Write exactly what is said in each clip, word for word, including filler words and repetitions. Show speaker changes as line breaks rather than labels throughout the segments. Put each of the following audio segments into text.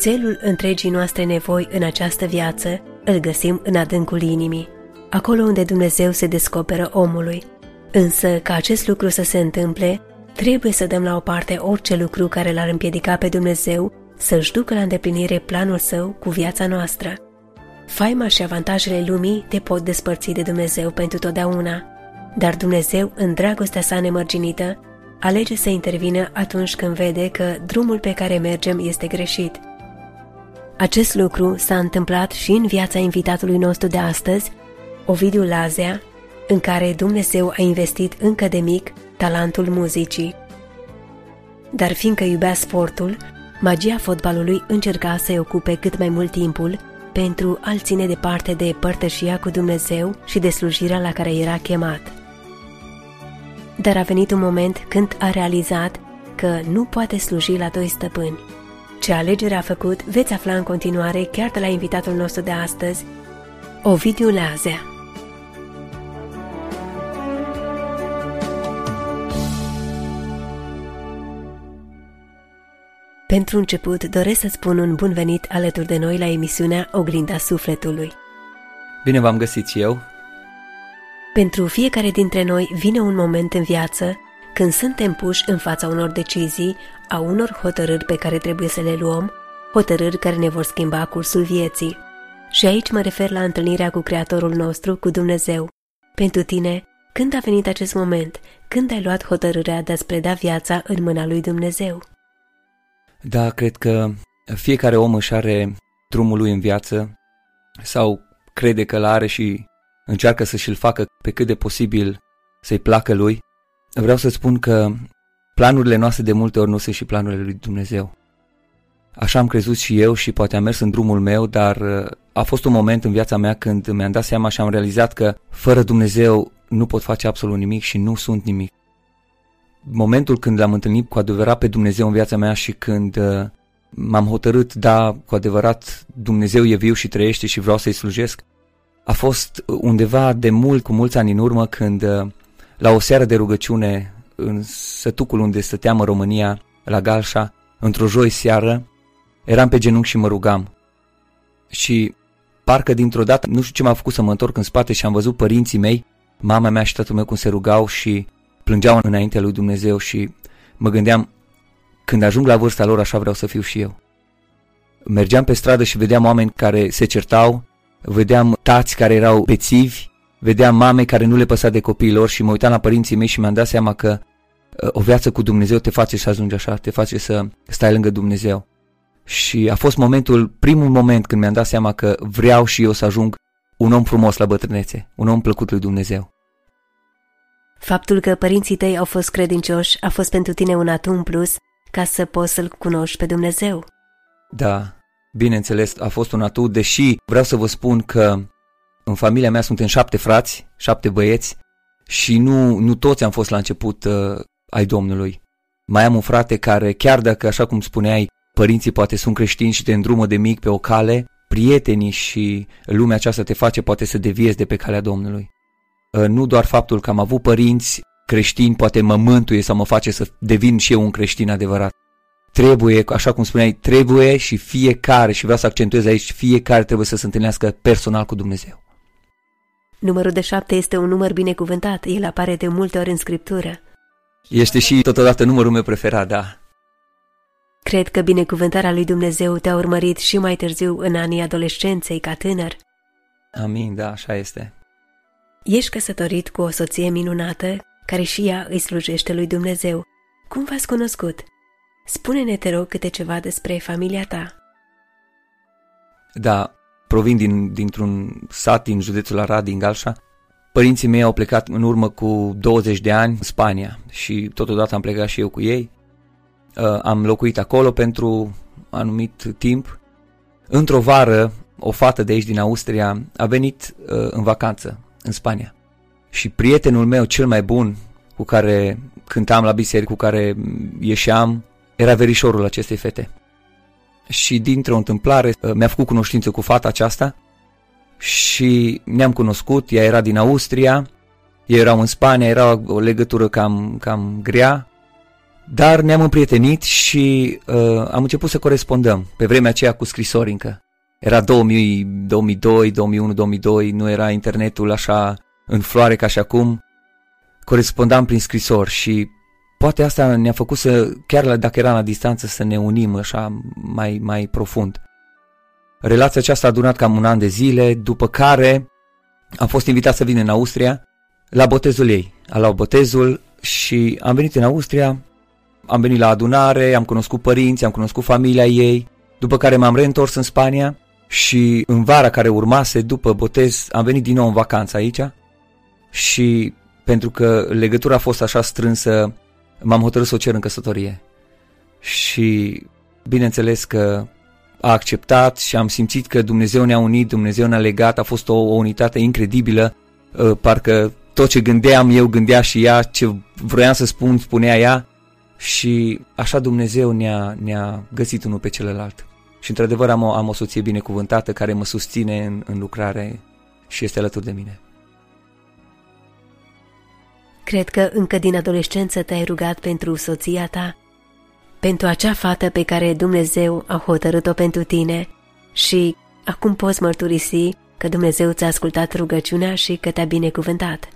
Țelul întregii noastre nevoi în această viață îl găsim în adâncul inimii, acolo unde Dumnezeu se descoperă omului. Însă, ca acest lucru să se întâmple, trebuie să dăm la o parte orice lucru care l-ar împiedica pe Dumnezeu să-și ducă la îndeplinire planul său cu viața noastră. Faima și avantajele lumii te pot despărți de Dumnezeu pentru totdeauna, dar Dumnezeu, în dragostea sa nemărginită, alege să intervină atunci când vede că drumul pe care mergem este greșit. Acest lucru s-a întâmplat și în viața invitatului nostru de astăzi, Ovidiu Lazea, în care Dumnezeu a investit încă de mic talentul muzicii. Dar fiindcă iubea sportul, magia fotbalului încerca să-i ocupe cât mai mult timpul pentru a-l ține departe de părtășia cu Dumnezeu și de slujirea la care era chemat. Dar a venit un moment când a realizat că nu poate sluji la doi stăpâni. Ce alegere a făcut veți afla în continuare chiar de la invitatul nostru de astăzi, Ovidiu Lazea. Pentru început, doresc să spun un bun venit alături de noi la emisiunea Oglinda Sufletului.
Bine v-am găsit și eu.
Pentru fiecare dintre noi vine un moment în viață când suntem puși în fața unor decizii, a unor hotărâri pe care trebuie să le luăm, hotărâri care ne vor schimba cursul vieții. Și aici mă refer la întâlnirea cu Creatorul nostru, cu Dumnezeu. Pentru tine, când a venit acest moment? Când ai luat hotărârea de a-ți preda viața în mâna lui Dumnezeu?
Da, cred că fiecare om își are drumul lui în viață sau crede că l-are și încearcă să și-l facă pe cât de posibil să-i placă lui. Vreau să spun că planurile noastre de multe ori nu sunt și planurile lui Dumnezeu. Așa am crezut și eu și poate am mers în drumul meu, dar a fost un moment în viața mea când mi-am dat seama și am realizat că fără Dumnezeu nu pot face absolut nimic și nu sunt nimic. Momentul când l-am întâlnit cu adevărat pe Dumnezeu în viața mea și când uh, m-am hotărât, da, cu adevărat Dumnezeu e viu și trăiește și vreau să-i slujesc, a fost undeva de mult, cu mulți ani în urmă, când uh, la o seară de rugăciune în sătucul unde stăteam în România, la Galșa, într-o joi seară, eram pe genunchi și mă rugam. Și parcă dintr-o dată, nu știu ce m-a făcut să mă întorc în spate și am văzut părinții mei, mama mea și tatăl meu cum se rugau și plângeau înaintea lui Dumnezeu și mă gândeam, când ajung la vârsta lor, așa vreau să fiu și eu. Mergeam pe stradă și vedeam oameni care se certau, vedeam tați care erau bețivi, vedeam mame care nu le păsa de copiii lor și mă uitam la părinții mei și mi-am dat seama că uh, o viață cu Dumnezeu te face să ajungi așa, te face să stai lângă Dumnezeu. Și a fost momentul, primul moment când mi-am dat seama că vreau și eu să ajung un om frumos la bătrânețe, un om plăcut lui Dumnezeu.
Faptul că părinții tăi au fost credincioși a fost pentru tine un atu în plus ca să poți să-L cunoști pe Dumnezeu.
Da, bineînțeles, a fost un atu, deși vreau să vă spun că în familia mea suntem șapte frați, șapte băieți și nu, nu toți am fost la început uh, ai Domnului. Mai am un frate care, chiar dacă, așa cum spuneai, părinții poate sunt creștini și te îndrumă de mic pe o cale, prietenii și lumea aceasta te face poate să deviezi de pe calea Domnului. Nu doar faptul că am avut părinți creștini poate mă mântuie sau mă face să devin și eu un creștin adevărat. Trebuie, așa cum spuneai, trebuie și fiecare, și vreau să accentuez aici, fiecare trebuie să se întâlnească personal cu Dumnezeu.
Numărul de șapte este un număr binecuvântat, el apare de multe ori în Scriptură.
Este și totodată numărul meu preferat, da.
Cred că binecuvântarea lui Dumnezeu te-a urmărit și mai târziu în anii adolescenței ca tânăr.
Amin, da, așa este.
Ești căsătorit cu o soție minunată, care și ea îi slujește lui Dumnezeu. Cum v-ați cunoscut? Spune-ne, te rog, câte ceva despre familia ta.
Da, provin din, dintr-un sat din județul Arad, din Galșa. Părinții mei au plecat în urmă cu douăzeci de ani în Spania și totodată am plecat și eu cu ei. Uh, am locuit acolo pentru anumit timp. Într-o vară, o fată de aici din Austria a venit uh, în vacanță în Spania. Și prietenul meu cel mai bun, cu care cântam la biserică, cu care ieșeam, era verișorul acestei fete. Și dintr-o întâmplare mi-a făcut cunoștință cu fata aceasta și ne-am cunoscut. Ea era din Austria, ei erau în Spania, era o legătură cam, cam grea, Dar ne-am împrietenit și uh, am început să corespondăm, pe vremea aceea cu scrisori încă. Era două mii, două mii doi, două mii unu, două mii doi, nu era internetul așa în floare ca și acum. Corespondam prin scrisori și poate asta ne-a făcut să, chiar dacă eram la distanță, să ne unim așa mai, mai profund. Relația aceasta a durat cam un an de zile, după care am fost invitat să vin în Austria la botezul ei. A luat botezul și am venit în Austria, am venit la adunare, am cunoscut părinți, am cunoscut familia ei, după care m-am reîntors în Spania și în vara care urmase, după botez, am venit din nou în vacanță aici și pentru că legătura a fost așa strânsă, m-am hotărât să o cer în căsătorie. Și bineînțeles că a acceptat și am simțit că Dumnezeu ne-a unit, Dumnezeu ne-a legat, a fost o, o unitate incredibilă, parcă tot ce gândeam eu gândea și ea, ce vroiam să spun, spunea ea și așa Dumnezeu ne-a, ne-a găsit unul pe celălalt. Și într-adevăr am o, am o soție binecuvântată care mă susține în, în lucrare și este alături de mine.
Cred că încă din adolescență te-ai rugat pentru soția ta, pentru acea fată pe care Dumnezeu a hotărât-o pentru tine și acum poți mărturisi că Dumnezeu ți-a ascultat rugăciunea și că te-a binecuvântat.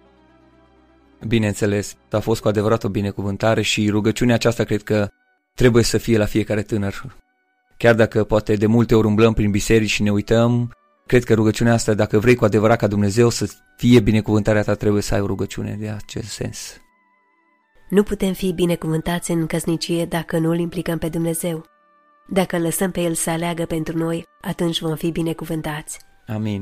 Bineînțeles, a fost cu adevărat o binecuvântare și rugăciunea aceasta cred că trebuie să fie la fiecare tânăr. Chiar dacă poate de multe ori umblăm prin biserici și ne uităm, cred că rugăciunea asta, dacă vrei cu adevărat ca Dumnezeu să fie binecuvântarea ta, trebuie să ai o rugăciune de acest sens.
Nu putem fi binecuvântați în căsnicie dacă nu îl implicăm pe Dumnezeu. Dacă îl lăsăm pe El să aleagă pentru noi, atunci vom fi binecuvântați.
Amin.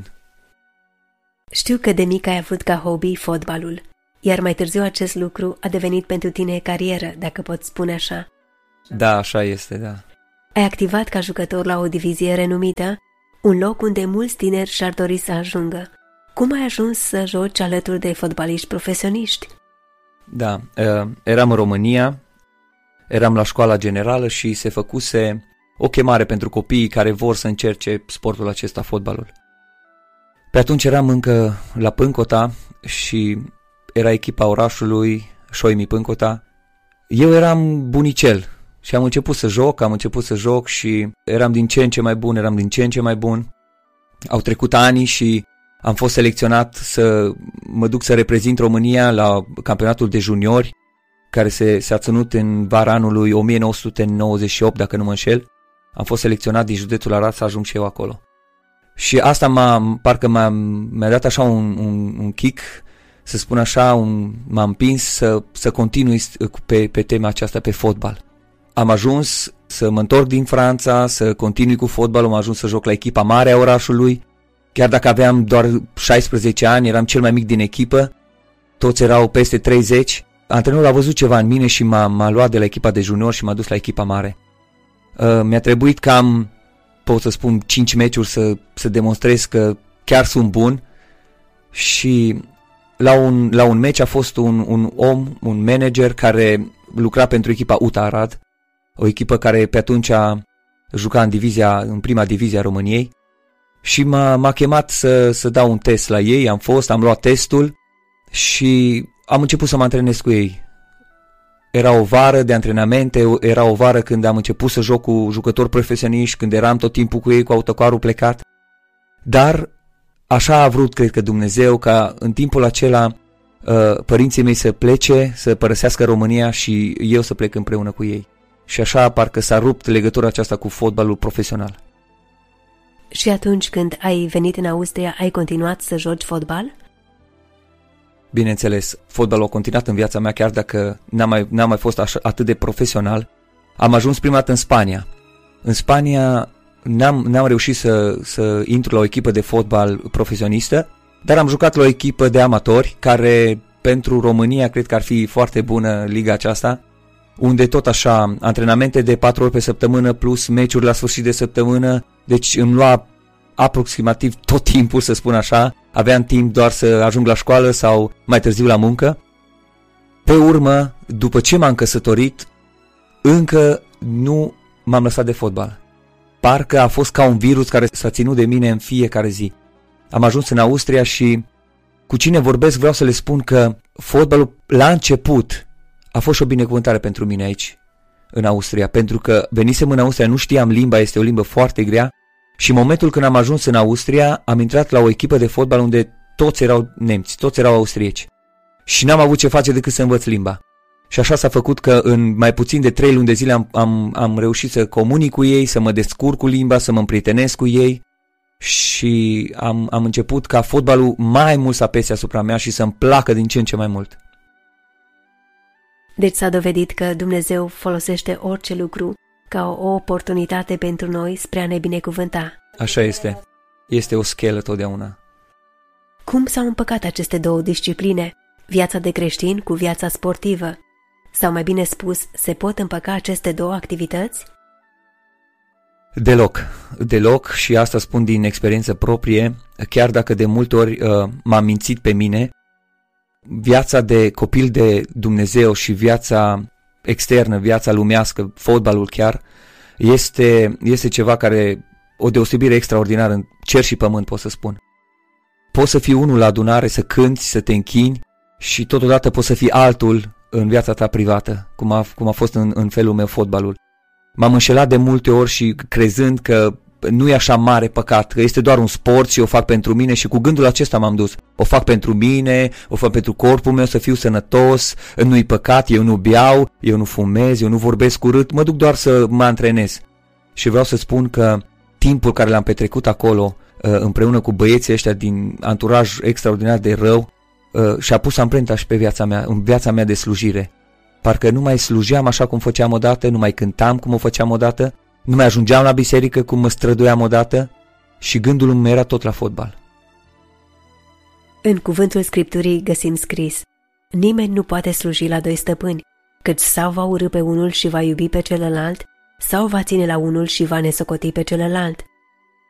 Știu că de mic ai avut ca hobby fotbalul, iar mai târziu acest lucru a devenit pentru tine carieră, dacă pot spune așa.
Da, așa este, da.
Ai activat ca jucător la o divizie renumită, un loc unde mulți tineri și-ar dori să ajungă. Cum ai ajuns să joci alături de fotbaliști profesioniști?
Da, eram în România, eram la școala generală și se făcuse o chemare pentru copiii care vor să încerce sportul acesta, fotbalul. Pe atunci eram încă la Pâncota și era echipa orașului, Șoimi Pâncota. Eu eram bunicel și am început să joc, am început să joc și eram din ce în ce mai bun, eram din ce în ce mai bun. Au trecut ani și am fost selecționat să mă duc să reprezint România la campionatul de juniori, care se, se a ținut în vara anului o mie nouă sute nouăzeci și opt, dacă nu mă înșel. Am fost selecționat din județul Arad să ajung și eu acolo. Și asta m-a, parcă m-a, mi-a dat așa un, un, un kick, să spun așa, un, m-a împins să, să continui pe, pe tema aceasta, pe fotbal. Am ajuns să mă întorc din Franța, să continui cu fotbalul, am ajuns să joc la echipa mare a orașului. Chiar dacă aveam doar șaisprezece ani, eram cel mai mic din echipă, toți erau peste treizeci. Antrenorul a văzut ceva în mine și m-a, m-a luat de la echipa de junior și m-a dus la echipa mare. Uh, mi-a trebuit cam, pot să spun, cinci meciuri să, să demonstrez că chiar sunt bun și la un, la un meci a fost un, un om, un manager care lucra pentru echipa U T A Arad, o echipă care pe atunci juca în, divizia, în prima divizie a României. Și m-a, m-a chemat să, să dau un test la ei, am fost, am luat testul și am început să mă antrenez cu ei. Era o vară de antrenamente, era o vară când am început să joc cu jucători profesioniști, când eram tot timpul cu ei cu autocarul plecat. Dar așa a vrut, cred că Dumnezeu, ca în timpul acela părinții mei să plece, să părăsească România și eu să plec împreună cu ei. Și așa parcă s-a rupt legătura aceasta cu fotbalul profesional.
Și atunci când ai venit în Austria, ai continuat să joci fotbal?
Bineînțeles, fotbalul a continuat în viața mea, chiar dacă n-am mai, n-am mai fost așa, atât de profesional. Am ajuns prima dată în Spania. În Spania n-am, n-am reușit să, să intru la o echipă de fotbal profesionistă, dar am jucat la o echipă de amatori, care pentru România cred că ar fi foarte bună liga aceasta, unde tot așa, antrenamente de patru ori pe săptămână plus meciuri la sfârșit de săptămână, deci îmi lua aproximativ tot timpul, să spun așa, aveam timp doar să ajung la școală sau mai târziu la muncă. Pe urmă, după ce m-am căsătorit, încă nu m-am lăsat de fotbal. Parcă a fost ca un virus care s-a ținut de mine în fiecare zi. Am ajuns în Austria și cu cine vorbesc vreau să le spun că fotbalul la început a fost și o binecuvântare pentru mine aici, în Austria, pentru că venisem în Austria, nu știam limba, este o limbă foarte grea și în momentul când am ajuns în Austria, am intrat la o echipă de fotbal unde toți erau nemți, toți erau austrieci și n-am avut ce face decât să învăț limba. Și așa s-a făcut că în mai puțin de trei luni de zile am, am, am reușit să comunic cu ei, să mă descurc cu limba, să mă împrietenesc cu ei și am, am început ca fotbalul mai mult să apese asupra mea și să-mi placă din ce în ce mai mult.
Deci s-a dovedit că Dumnezeu folosește orice lucru ca o oportunitate pentru noi spre a ne binecuvânta.
Așa este. Este o schelă totdeauna.
Cum s-au împăcat aceste două discipline, viața de creștin cu viața sportivă? Sau mai bine spus, se pot împăca aceste două activități?
Deloc, deloc și asta spun din experiență proprie, chiar dacă de multe ori uh, m-am mințit pe mine, viața de copil de Dumnezeu și viața externă, viața lumească, fotbalul chiar, este, este ceva care, o deosebire extraordinară în cer și pământ, pot să spun. Poți să fii unul la adunare, să cânti, să te închini și totodată poți să fii altul în viața ta privată, cum a, cum a fost în, în felul meu fotbalul. M-am înșelat de multe ori și crezând că nu e așa mare păcat, că este doar un sport și o fac pentru mine și cu gândul acesta m-am dus. O fac pentru mine, o fac pentru corpul meu, să fiu sănătos, nu-i păcat, eu nu beau, eu nu fumez, eu nu vorbesc urât, mă duc doar să mă antrenez. Și vreau să spun că timpul care l-am petrecut acolo, împreună cu băieții ăștia din anturaj extraordinar de rău, și-a pus amprenta și pe viața mea, în viața mea de slujire. Parcă nu mai slujeam așa cum făceam odată, nu mai cântam cum o făceam odată, nu mai ajungeam la biserică cum mă străduiam odată și gândul meu era tot la fotbal.
În cuvântul Scripturii găsim scris: nimeni nu poate sluji la doi stăpâni, căci sau va urî pe unul și va iubi pe celălalt, sau va ține la unul și va nesocoti pe celălalt.